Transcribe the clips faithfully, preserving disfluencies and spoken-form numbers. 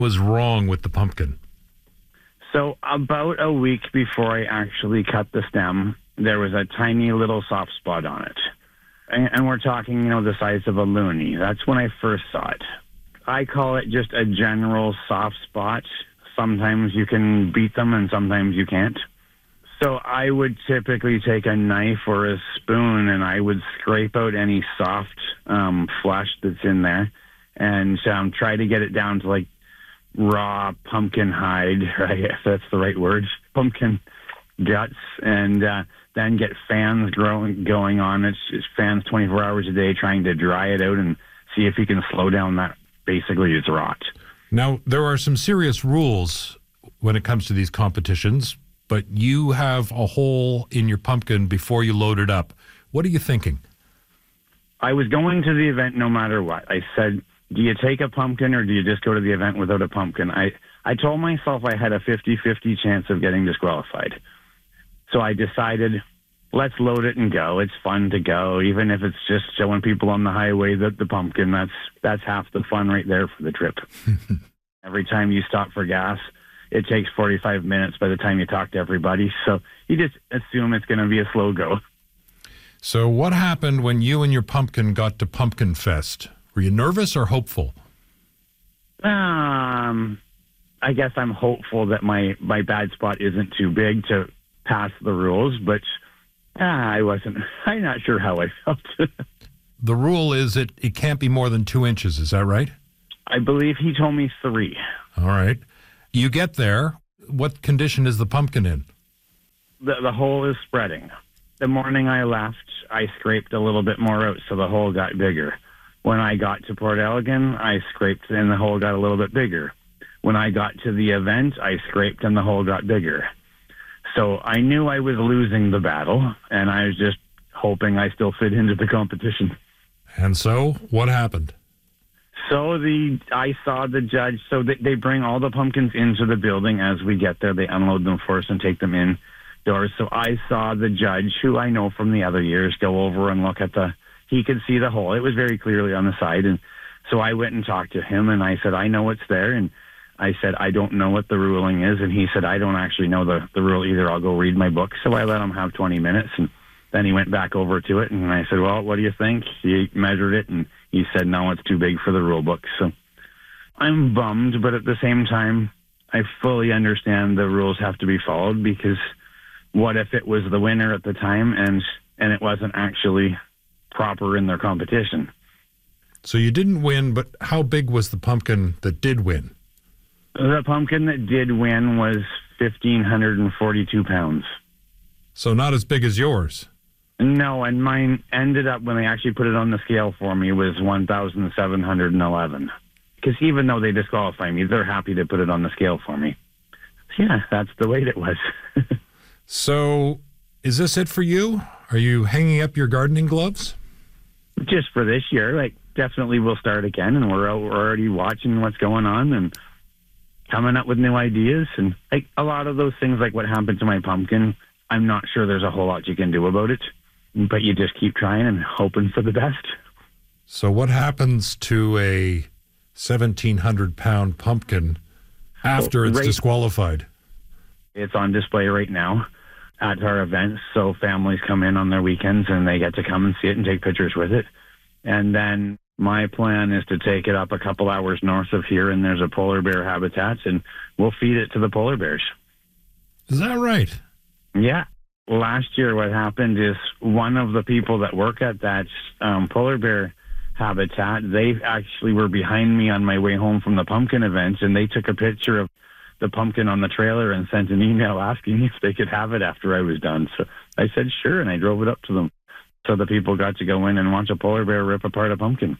was wrong with the pumpkin? So about a week before I actually cut the stem, there was a tiny little soft spot on it. And, and we're talking, you know, the size of a loonie. That's when I first saw it. I call it just a general soft spot. Sometimes you can beat them and sometimes you can't. So I would typically take a knife or a spoon and I would scrape out any soft um, flesh that's in there and um, try to get it down to like raw pumpkin hide, I guess that's the right word, pumpkin guts, and uh, then get fans growing going on it. It's fans twenty-four hours a day trying to dry it out and see if you can slow down that basically its rot. Now, there are some serious rules when it comes to these competitions, but you have a hole in your pumpkin before you load it up. What are you thinking? I was going to the event no matter what. I said, do you take a pumpkin or do you just go to the event without a pumpkin? I, I told myself I had a fifty-fifty chance of getting disqualified. So I decided, let's load it and go. It's fun to go, even if it's just showing people on the highway that the pumpkin, that's, that's half the fun right there for the trip. Every time you stop for gas, it takes forty-five minutes by the time you talk to everybody. So you just assume it's going to be a slow go. So what happened when you and your pumpkin got to Pumpkin Fest? Were you nervous or hopeful? Um, I guess I'm hopeful that my, my bad spot isn't too big to pass the rules, but uh, I wasn't, I'm not sure how I felt. The rule is it, it can't be more than two inches. Is that right? I believe he told me three. All right. You get there. What condition is the pumpkin in? The, the hole is spreading. The morning I left, I scraped a little bit more out, so the hole got bigger. When I got to Port Elgin, I scraped and the hole got a little bit bigger. When I got to the event, I scraped and the hole got bigger. So I knew I was losing the battle, and I was just hoping I still fit into the competition. And so, what happened? So the I saw the judge, so they, they bring all the pumpkins into the building as we get there. They unload them for us and take them indoors. So I saw the judge, who I know from the other years, go over and look at the, he could see the hole. It was very clearly on the side. And so I went and talked to him, and I said, I know it's there. And I said, I don't know what the ruling is. And he said, I don't actually know the, the rule either. I'll go read my book. So I let him have twenty minutes. And then he went back over to it. And I said, well, what do you think? He measured it, and he said, no, it's too big for the rule book. So I'm bummed, but at the same time, I fully understand the rules have to be followed, because what if it was the winner at the time and, and it wasn't actually proper in their competition? So you didn't win, but how big was the pumpkin that did win? The pumpkin that did win was one thousand five hundred forty-two pounds. So not as big as yours. No, and mine ended up, when they actually put it on the scale for me, was one thousand seven hundred eleven. Because even though they disqualify me, they're happy to put it on the scale for me. Yeah, that's the weight it was. So is this it for you? Are you hanging up your gardening gloves? Just for this year. Like, definitely we'll start again, and we're, we're already watching what's going on and coming up with new ideas. And like a lot of those things, like what happened to my pumpkin, I'm not sure there's a whole lot you can do about it, but you just keep trying and hoping for the best. So what happens to a seventeen hundred pound pumpkin after it's right, disqualified? It's on display right now at our events, so families come in on their weekends and they get to come and see it and take pictures with it. And then my plan is to take it up a couple hours north of here, and there's a polar bear habitat, and we'll feed it to the polar bears. Is that right? Yeah. Last year what happened is one of the people that work at that um, polar bear habitat, they actually were behind me on my way home from the pumpkin event, and they took a picture of the pumpkin on the trailer and sent an email asking if they could have it after I was done. So I said, sure, and I drove it up to them. So the people got to go in and watch a polar bear rip apart a pumpkin.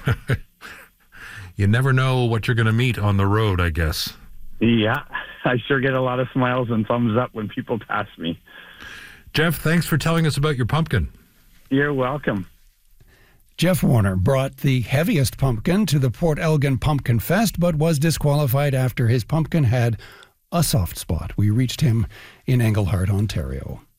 You never know what you're going to meet on the road, I guess. Yeah, I sure get a lot of smiles and thumbs up when people pass me. Jeff, thanks for telling us about your pumpkin. You're welcome. Jeff Warner brought the heaviest pumpkin to the Port Elgin Pumpkin Fest, but was disqualified after his pumpkin had a soft spot. We reached him in Englehart, Ontario.